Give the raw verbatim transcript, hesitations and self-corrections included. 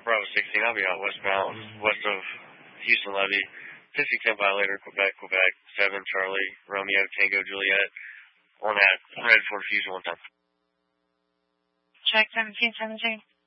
Bravo sixteen, I'll be out westbound, west of Houston Levy. fifty ten violator, Quebec, Quebec, seven Charlie, Romeo, Tango, Juliet. On that red Ford Fusion one time. Check seventeen seventeen.